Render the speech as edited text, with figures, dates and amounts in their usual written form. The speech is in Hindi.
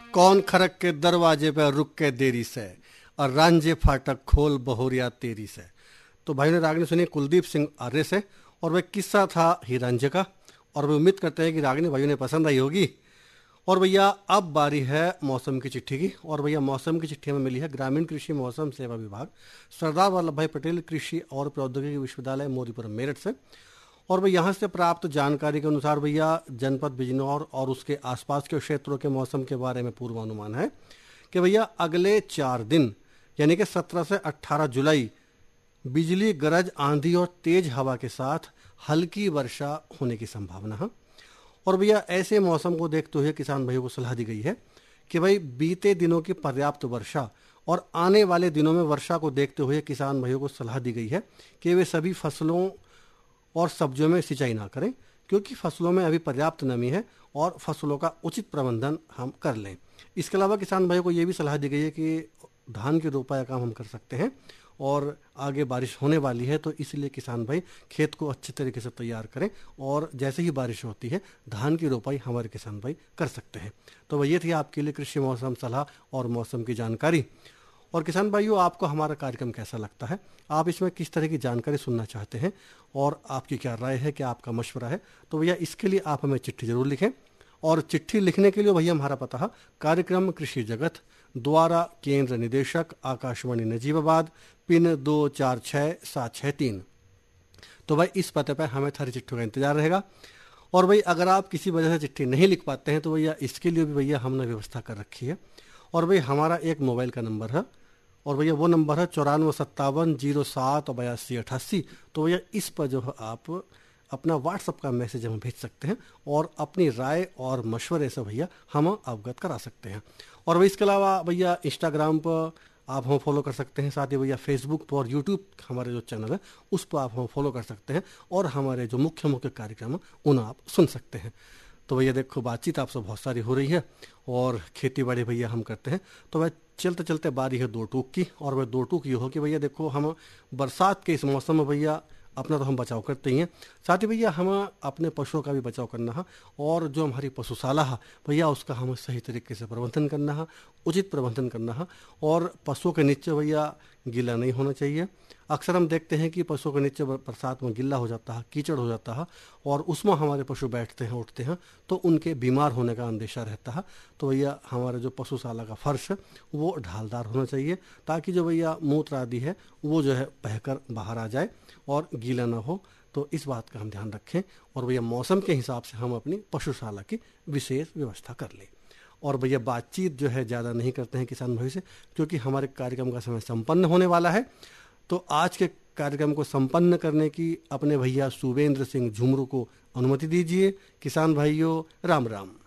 कौन खरक के दरवाजे पे रुक के देरी से, और रांझे फाटक खोल बहोरिया तेरी से। तो भाई ने रागनी सुनी कुलदीप सिंह आर्य से, और वह किस्सा था ही रांझे का, और वे उम्मीद करते हैं कि रागनी भाइयों ने पसंद आई होगी। और भैया अब बारी है मौसम की चिट्ठी की, और भैया मौसम की चिट्ठी में मिली है ग्रामीण कृषि मौसम सेवा विभाग, सरदार वल्लभ भाई पटेल कृषि और प्रौद्योगिकी विश्वविद्यालय मोदीपुरम मेरठ से। और भाई यहाँ से प्राप्त जानकारी के अनुसार भैया जनपद बिजनौर और उसके आसपास के क्षेत्रों के मौसम के बारे में पूर्वानुमान है कि भैया अगले 4 दिन यानी कि 17 से 18 जुलाई बिजली गरज आंधी और तेज हवा के साथ हल्की वर्षा होने की संभावना है। और भैया ऐसे मौसम को देखते हुए किसान भाइयों को सलाह दी गई है कि भाई बीते दिनों की पर्याप्त वर्षा और आने वाले दिनों में वर्षा को देखते हुए किसान भाइयों को सलाह दी गई है कि वे सभी फसलों और सब्जियों में सिंचाई ना करें, क्योंकि फसलों में अभी पर्याप्त नमी है और फसलों का उचित प्रबंधन हम कर लें। इसके अलावा किसान भाइयों को ये भी सलाह दी गई है कि धान की रोपाई का काम हम कर सकते हैं, और आगे बारिश होने वाली है तो इसलिए किसान भाई खेत को अच्छे तरीके से तैयार करें, और जैसे ही बारिश होती है धान की रोपाई हमारे किसान भाई कर सकते हैं। तो वह ये थी आपके लिए कृषि मौसम सलाह और मौसम की जानकारी। और किसान भाइयों, आपको हमारा कार्यक्रम कैसा लगता है? आप इसमें किस तरह की जानकारी सुनना चाहते हैं, और आपकी क्या राय है, क्या आपका मशवरा है? तो भैया इसके लिए आप हमें चिट्ठी जरूर लिखें, और चिट्ठी लिखने के लिए भैया हमारा पता है कार्यक्रम कृषि जगत, द्वारा केंद्र निदेशक आकाशवाणी नजीबाबाद, पिन 246763। तो भाई इस पते पर हमें थारी चिट्ठी का इंतजार रहेगा। और भाई अगर आप किसी वजह से चिट्ठी नहीं लिख पाते हैं तो भैया इसके लिए भी भैया हमने व्यवस्था कर रखी है। और भाई हमारा एक मोबाइल का नंबर है, और भैया वो नंबर है 9457078288। तो भैया इस पर जो है आप अपना व्हाट्सअप का मैसेज हमें भेज सकते हैं, और अपनी राय और मशवरे से भैया हम अवगत करा सकते हैं। और भाई इसके अलावा भैया इंस्टाग्राम पर आप हमें फॉलो कर सकते हैं, साथ ही भैया फेसबुक पर और यूट्यूब हमारे जो चैनल है उस पर आप हमें फॉलो कर सकते हैं, और हमारे जो मुख्य कार्यक्रम है उन्हें आप सुन सकते हैं। तो भैया देखो बातचीत आपसे बहुत सारी हो रही है, और खेती बाड़ी भैया हम करते हैं। तो वह चलते चलते बारी है 2 टूक की, और वह 2 टूक ये हो कि भैया देखो हम बरसात के इस मौसम में भैया अपना तो हम बचाव करते ही हैं, साथ ही भैया हम अपने पशुओं का भी बचाव करना है, और जो हमारी पशुशाला है भैया उसका हमें सही तरीके से प्रबंधन करना है, उचित प्रबंधन करना है। और पशुओं के नीचे भैया गीला नहीं होना चाहिए। अक्सर हम देखते हैं कि पशुओं के नीचे बरसात में गिल्ला हो जाता है, कीचड़ हो जाता है, और उसमें हमारे पशु बैठते हैं उठते हैं तो उनके बीमार होने का अंदेशा रहता है। तो भैया हमारे जो पशुशाला का फर्श है वो ढालदार होना चाहिए, ताकि जो भैया मूत्र आदि है वो जो है बहकर बाहर आ जाए और गीला ना हो। तो इस बात का हम ध्यान रखें, और भैया मौसम के हिसाब से हम अपनी पशुशाला की विशेष व्यवस्था कर लें। और भैया बातचीत जो है ज़्यादा नहीं करते हैं किसान भाई से, क्योंकि हमारे कार्यक्रम का समय संपन्न होने वाला है। तो आज के कार्यक्रम को संपन्न करने की अपने भैया सुवेंद्र सिंह झुमरू को अनुमति दीजिए। किसान भाइयों राम राम।